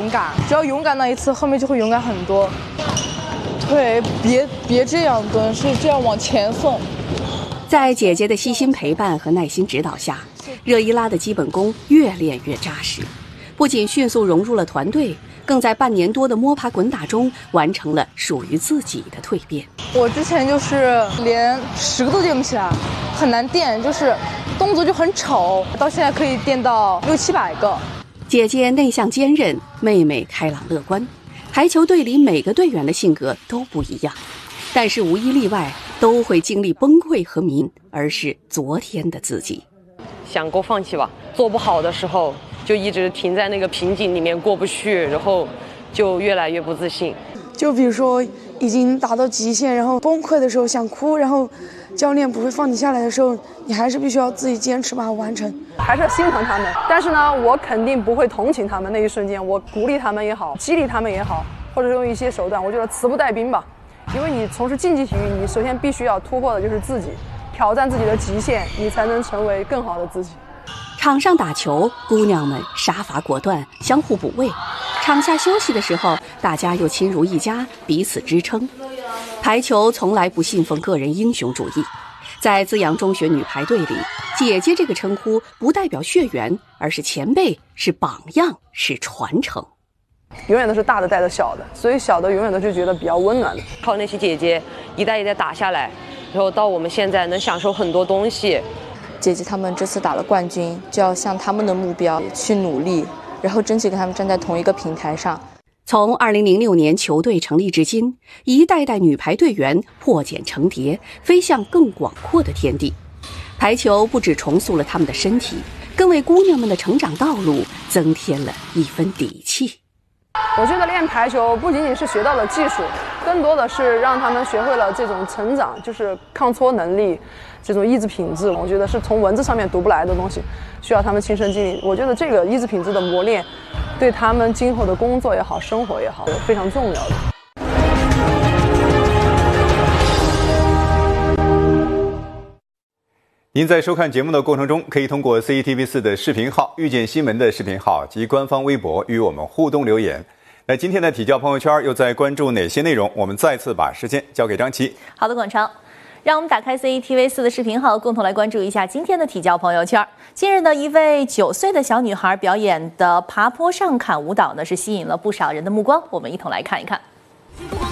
勇敢，只要勇敢那一次，后面就会勇敢很多。腿别这样蹲，是这样往前送。 在姐姐的悉心陪伴和耐心指导下，热依拉的基本功越练越扎实，不仅迅速融入了团队，更在半年多的摸爬滚打中完成了属于自己的蜕变。 我之前就是连10个都垫不起来，很难垫，就是动作就很丑，到现在可以垫到600-700个。 姐姐内向坚韧，妹妹开朗乐观。排球队里每个队员的性格都不一样，但是无一例外都会经历崩溃和迷，而是昨天的自己。 想过放弃吧，做不好的时候就一直停在那个瓶颈里面过不去，然后就越来越不自信。 就比如说已经达到极限，然后崩溃的时候想哭，然后教练不会放你下来的时候，你还是必须要自己坚持把它完成。 还是心疼他们，但是呢，我肯定不会同情他们。那一瞬间，我鼓励他们也好，激励他们也好，或者用一些手段，我觉得词不带兵吧。因为你从事竞技体育，你首先必须要突破的就是自己，挑战自己的极限，你才能成为更好的自己。 场上打球，姑娘们杀伐果断，相互补位；场下休息的时候，大家又亲如一家，彼此支撑。排球从来不信奉个人英雄主义，在资阳中学女排队里，姐姐这个称呼不代表血缘，而是前辈，是榜样，是传承。 永远都是大的带着小的，所以小的永远都是觉得比较温暖的。 靠那些姐姐一代一代打下来，然后到我们现在能享受很多东西。 姐姐他们这次打了冠军，就要向他们的目标去努力，然后争取跟他们站在同一个平台上。 从2006年球队成立至今，一代代女排队员破茧成蝶，飞向更广阔的天地。排球不只重塑了他们的身体，更为姑娘们的成长道路增添了一分底气。 我觉得练排球不仅仅是学到了技术，更多的是让他们学会了这种成长，就是抗挫能力，这种意志品质。我觉得是从文字上面读不来的东西，需要他们亲身经历。我觉得这个意志品质的磨练，对他们今后的工作也好，生活也好，非常重要的。 您在收看节目的过程中，可以通过 CCTV4 的视频号、遇见新闻的视频号及官方微博与我们互动留言。那今天的体教朋友圈又在关注哪些内容？我们再次把时间交给张琪。 好的，广超，让我们打开 CCTV4 的视频号，共同来关注一下今天的体教朋友圈。近日呢，一位9岁的小女孩表演的爬坡上坎舞蹈呢，是吸引了不少人的目光。我们一同来看一看。